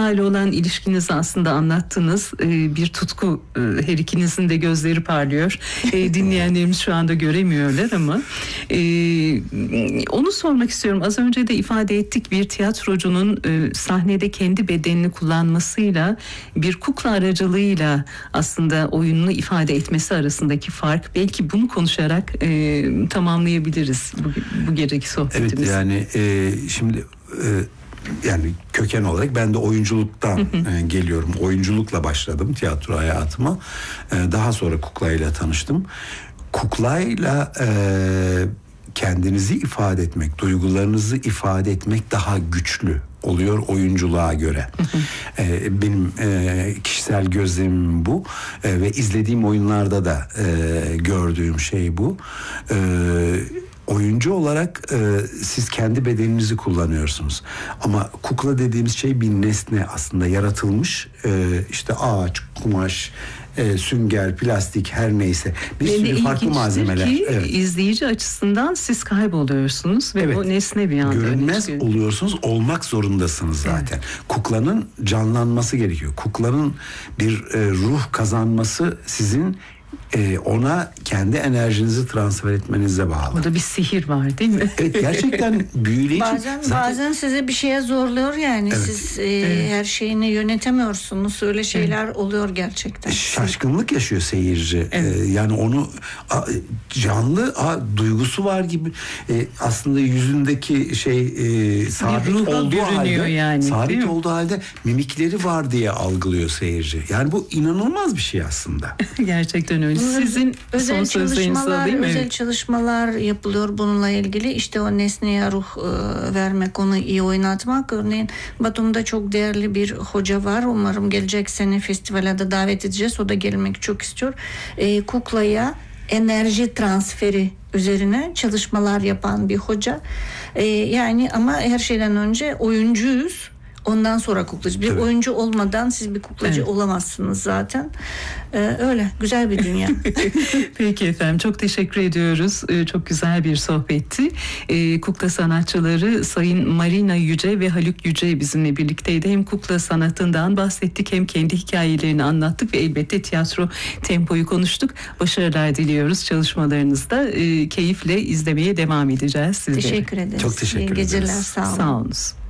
kuklayla olan ilişkinizi aslında anlattınız. Bir tutku, her ikinizin de gözleri parlıyor. Dinleyenlerimiz şu anda göremiyorlar ama onu sormak istiyorum. Az önce de ifade ettik, bir tiyatrocunun sahnede kendi bedenini kullanmasıyla bir kukla aracılığıyla aslında oyununu ifade etmesi arasındaki fark. Belki bunu konuşarak tamamlayabiliriz bu geceki sohbetimizi. Evet, yani şimdi yani köken olarak ben de oyunculuktan geliyorum. Oyunculukla başladım tiyatro hayatıma. Daha sonra kuklayla tanıştım. Kuklayla kendinizi ifade etmek, duygularınızı ifade etmek daha güçlü oluyor oyunculuğa göre. Benim kişisel gözlemim bu ve izlediğim oyunlarda da gördüğüm şey bu. Oyuncu olarak siz kendi bedeninizi kullanıyorsunuz. Ama kukla dediğimiz şey bir nesne aslında, yaratılmış. İşte ağaç, kumaş, sünger, plastik, her neyse. Bir sürü farklı malzemeler. Ki, izleyici açısından siz kayboluyorsunuz ve o nesne bir anda görünmez oluyorsunuz, olmak zorundasınız zaten. Kuklanın canlanması gerekiyor. Kuklanın bir ruh kazanması sizin ona kendi enerjinizi transfer etmenize bağlı. Orada bir sihir var değil mi? Evet, gerçekten büyüleyici. Bazen size bir şeye zorluyor yani. Evet. Siz her şeyini yönetemiyorsunuz. Öyle şeyler oluyor gerçekten. Şaşkınlık yaşıyor seyirci. Evet. Yani onu canlı duygusu var gibi. Aslında yüzündeki sabit olduğu halde, yani, sabit olduğu halde mimikleri var diye algılıyor seyirci. Yani bu inanılmaz bir şey aslında. Gerçekten öyle. Sizin son sözlerinizi alayım mı? Özel çalışmalar yapılıyor bununla ilgili. İşte o nesneye ruh vermek, onu iyi oynatmak. Örneğin Batum'da çok değerli bir hoca var. Umarım gelecek sene festivale de davet edeceğiz. O da gelmek çok istiyor. Kuklaya enerji transferi üzerine çalışmalar yapan bir hoca. Yani ama her şeyden önce oyuncuyuz. Ondan sonra kuklacı. Bir oyuncu olmadan siz bir kuklacı olamazsınız zaten. Öyle. Güzel bir dünya. Peki efendim. Çok teşekkür ediyoruz. Çok güzel bir sohbetti. Kukla sanatçıları Sayın Marina Yüce ve Haluk Yüce bizimle birlikteydi. Hem kukla sanatından bahsettik, hem kendi hikayelerini anlattık ve elbette tiyatro tempoyu konuştuk. Başarılar diliyoruz çalışmalarınızda. Keyifle izlemeye devam edeceğiz sizlere. Teşekkür ederiz. Çok teşekkür ederiz. İyi geceler. Sağ olun. Sağ olunuz.